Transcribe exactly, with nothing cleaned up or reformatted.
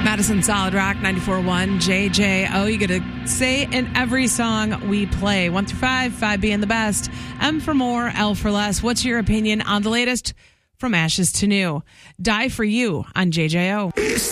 Madison Solid Rock ninety-four point one J J O. You get to say in every song we play. One through five, five being the best. M for more, L for less. What's your opinion on the latest From Ashes to New? Die for You on J J O.